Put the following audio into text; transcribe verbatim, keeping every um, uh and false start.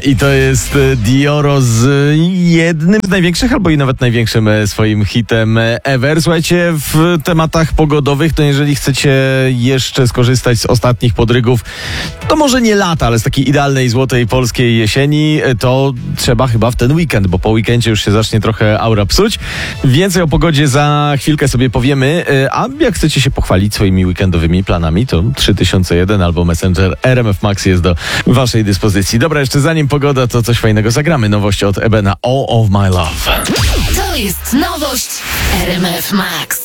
I to jest Dioro z jednym z największych, albo i nawet największym swoim hitem ever. Słuchajcie, w tematach pogodowych, to jeżeli chcecie jeszcze skorzystać z ostatnich podrygów, to może nie lata, ale z takiej idealnej, złotej polskiej jesieni, to trzeba chyba w ten weekend, bo po weekendzie już się zacznie trochę aura psuć. Więcej o pogodzie za chwilkę sobie powiemy, a jak chcecie się pochwalić swoimi weekendowymi planami, to trzy tysiące jeden albo Messenger R M F Max jest do waszej dyspozycji. Dobra, jeszcze zanim pogoda, to coś fajnego zagramy. Nowość od Ebena, All of My Love. To jest nowość R M F Max.